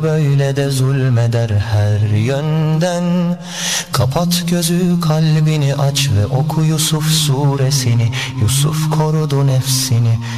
böyle de zulmeder her yönden. Kapat gözü, kalbini aç ve oku Yusuf suresini. Yusuf korudu nefsini,